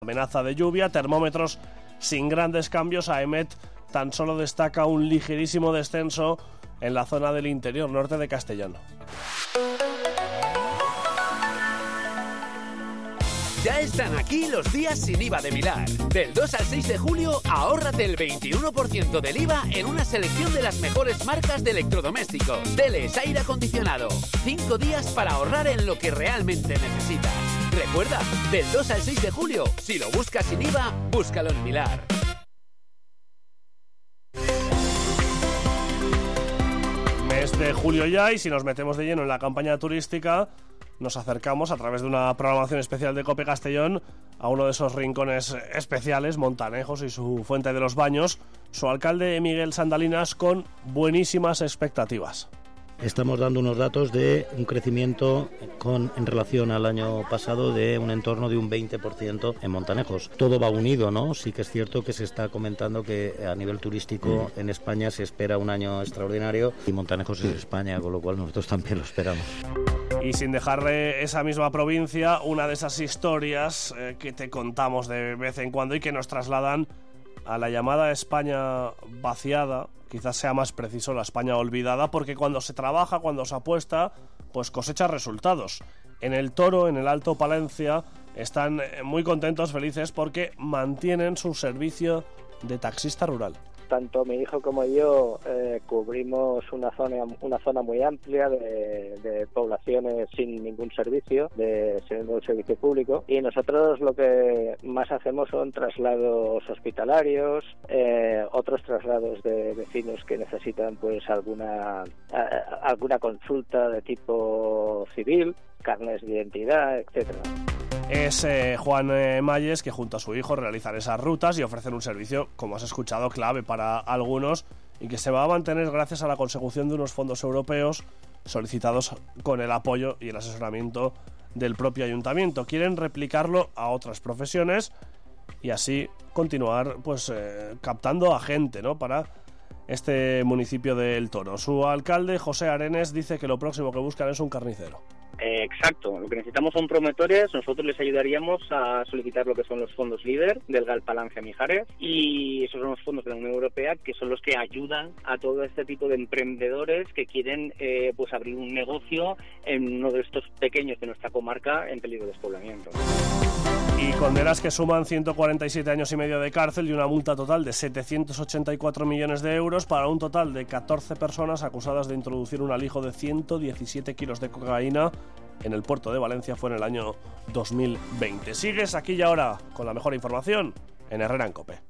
Amenaza de lluvia, termómetros sin grandes cambios. AEMET tan solo destaca un ligerísimo descenso en la zona del interior norte de Castellón. Ya están aquí los días sin IVA de Milar. Del 2 al 6 de julio, ahórrate el 21% del IVA en una selección de las mejores marcas de electrodomésticos. Teles, aire acondicionado. 5 días para ahorrar en lo que realmente necesitas. Recuerda, del 2 al 6 de julio, si lo buscas sin IVA, búscalo en Milar. Mes de julio ya, y si nos metemos de lleno en la campaña turística, nos acercamos a través de una programación especial de COPE Castellón a uno de esos rincones especiales, Montanejos y su Fuente de los Baños. Su alcalde, Miguel Sandalinas, con buenísimas expectativas. Estamos dando unos datos de un crecimiento en relación al año pasado de un entorno de un 20% en Montanejos. Todo va unido, ¿no? Sí que es cierto que se está comentando que a nivel turístico en España se espera un año extraordinario y Montanejos es España, con lo cual nosotros también lo esperamos. Y sin dejarle esa misma provincia, una de esas historias que te contamos de vez en cuando y que nos trasladan a la llamada España vaciada. Quizás sea más preciso la España olvidada, porque cuando se trabaja, cuando se apuesta, pues cosecha resultados. En el Toro, en el Alto Palencia, están muy contentos, felices, porque mantienen su servicio de taxista rural. Tanto mi hijo como yo cubrimos una zona muy amplia de poblaciones sin ningún servicio, sin ningún servicio público, y nosotros lo que más hacemos son traslados hospitalarios, otros traslados de vecinos que necesitan pues alguna consulta de tipo civil, carnes de identidad, etcétera. Es Juan Mayes, que junto a su hijo realizan esas rutas y ofrecen un servicio, como has escuchado, clave para algunos y que se va a mantener gracias a la consecución de unos fondos europeos solicitados con el apoyo y el asesoramiento del propio ayuntamiento. Quieren replicarlo a otras profesiones y así continuar pues captando a gente, ¿no?, para este municipio de El Toro. Su alcalde, José Arenes, dice que lo próximo que buscan es un carnicero. Exacto, lo que necesitamos son promotores. Nosotros les ayudaríamos a solicitar lo que son los fondos LEADER del GAL Palancia Mijares, y esos son los fondos de la Unión Europea que son los que ayudan a todo este tipo de emprendedores que quieren pues abrir un negocio en uno de estos pequeños de nuestra comarca en peligro de despoblamiento. Y condenas que suman 147 años y medio de cárcel y una multa total de 784 millones de euros para un total de 14 personas acusadas de introducir un alijo de 117 kilos de cocaína en el puerto de Valencia. Fue en el año 2020. Sigues aquí y ahora con la mejor información en Herrera en COPE.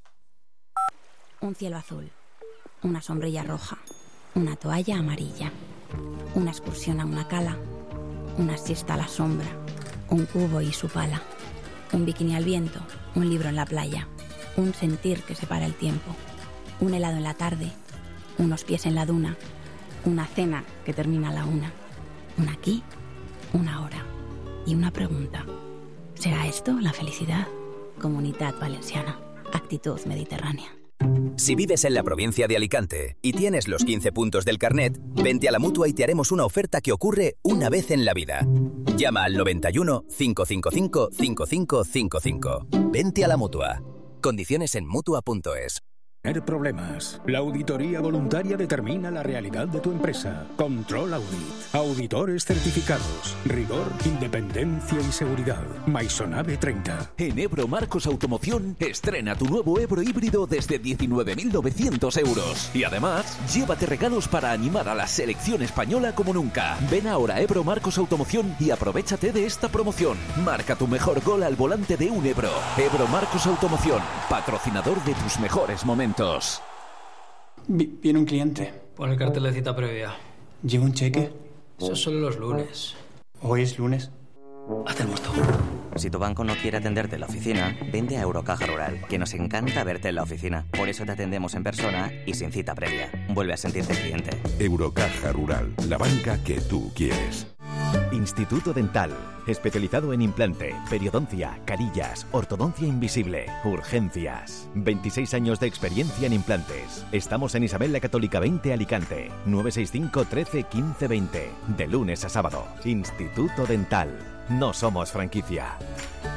Un cielo azul, una sombrilla roja, una toalla amarilla, una excursión a una cala, una siesta a la sombra, un cubo y su pala, un bikini al viento, un libro en la playa, un sentir que separa el tiempo, un helado en la tarde, unos pies en la duna, una cena que termina a la 1, un aquí, una hora y una pregunta. ¿Será esto la felicidad? Comunitat Valenciana. Actitud mediterránea. Si vives en la provincia de Alicante y tienes los 15 puntos del carnet, vente a la Mutua y te haremos una oferta que ocurre una vez en la vida. Llama al 91 555 5555. Vente a la Mutua. Condiciones en Mutua.es. Tener problemas. La auditoría voluntaria determina la realidad de tu empresa. Control Audit. Auditores certificados. Rigor, independencia y seguridad. Maisonave 30. En Ebro Marcos Automoción estrena tu nuevo Ebro híbrido desde 19.900 euros. Y además, llévate regalos para animar a la selección española como nunca. Ven ahora a Ebro Marcos Automoción y aprovéchate de esta promoción. Marca tu mejor gol al volante de un Ebro. Ebro Marcos Automoción, patrocinador de tus mejores momentos. Viene un cliente. Pon el cartel de cita previa. ¿Lleva un cheque? Eso es solo los lunes. ¿Hoy es lunes? Haz el muerto. Si tu banco no quiere atenderte en la oficina, vente a Eurocaja Rural, que nos encanta verte en la oficina. Por eso te atendemos en persona y sin cita previa. Vuelve a sentirte cliente. Eurocaja Rural, la banca que tú quieres. Instituto Dental, especializado en implante, periodoncia, carillas, ortodoncia invisible, urgencias. 26 años de experiencia en implantes. Estamos en Isabel la Católica 20, Alicante. 965 13 15 20. De lunes a sábado. Instituto Dental. No somos franquicia.